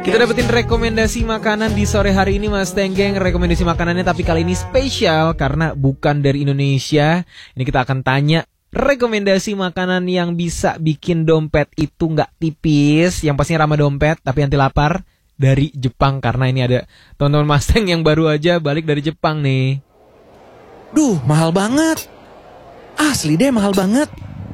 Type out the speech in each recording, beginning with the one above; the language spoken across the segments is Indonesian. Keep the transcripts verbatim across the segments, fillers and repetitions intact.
Kita dapetin rekomendasi makanan di sore hari ini Mas Tenggeng. Rekomendasi makanannya tapi kali ini spesial karena bukan dari Indonesia. Ini kita akan tanya rekomendasi makanan yang bisa bikin dompet itu gak tipis, yang pastinya ramah dompet tapi anti lapar, dari Jepang. Karena ini ada teman-teman Mas Teng yang baru aja balik dari Jepang nih. Duh, mahal banget. Asli deh, mahal banget.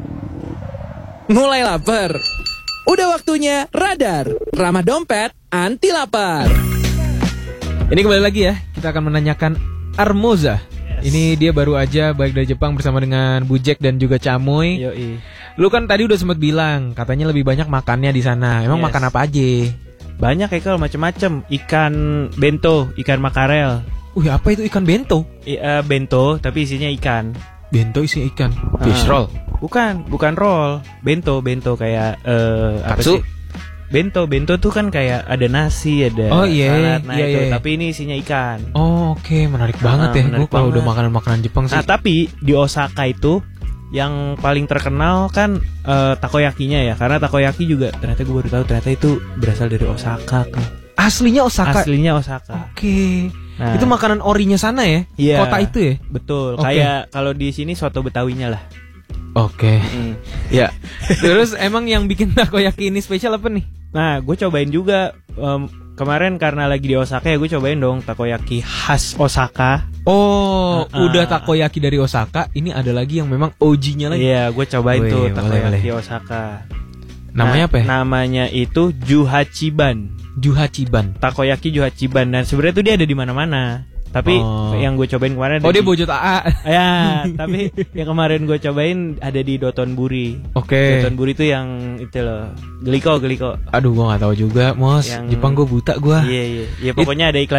Mulai lapar. Udah waktunya Radar, ramah dompet, anti lapar. Ini kembali lagi ya, kita akan menanyakan Armoza. Yes. Ini dia baru aja balik dari Jepang bersama dengan Bu Jack dan juga Camoy. Yoi. Lu kan tadi udah sempat bilang katanya lebih banyak makannya di sana. Emang yes. Makan apa aja? Banyak ya kalau macam-macam. Ikan bento, ikan makarel. Wih, apa itu ikan bento? I, uh, bento tapi isinya ikan. Bento isinya ikan. Fish roll. Bukan, bukan roll. Bento, bento kayak uh, apa Katsu? sih? Bento, bento tuh kan kayak ada nasi, ada oh, iya, salad, nah iya, itu. iya. Tapi ini isinya ikan. Oh, oke, okay. Menarik banget nah, ya. Gue kalau banget. udah makanan-makanan Jepang sih. Nah, tapi di Osaka itu yang paling terkenal kan uh, takoyakinya ya. Karena takoyaki juga ternyata gue baru tahu ternyata itu berasal dari Osaka tuh. Aslinya Osaka. Aslinya Osaka. Oke. Okay. Nah, itu makanan orinya sana ya? Iya, kota itu ya? Betul. Okay. Kayak kalau di sini soto Betawinya lah. Oke. Okay. Hmm. Ya. Terus emang yang bikin takoyaki ini spesial apa nih? Nah, gue cobain juga um, kemarin karena lagi di Osaka ya gue cobain dong takoyaki khas Osaka. Oh, uh, uh. udah takoyaki dari Osaka. Ini ada lagi yang memang O G-nya lagi. Iya, gue cobain Wih, tuh boleh, takoyaki boleh. Osaka. Namanya nah, apa ya? Namanya itu Juhachiban. Juhachiban. Takoyaki Juhachiban. Dan sebenarnya tuh dia ada di mana-mana. Tapi oh. yang gue cobain kemarin Oh, dia di... Bojot A A. Ya, tapi yang kemarin gue cobain ada di Dotonbori. Oke. Okay. Dotonbori itu yang itu loh. Geliko, geliko. Aduh, gue gak tahu juga, Mos. Yang... Jepang gue buta gue. Iya, iya. Ya pokoknya ada iklan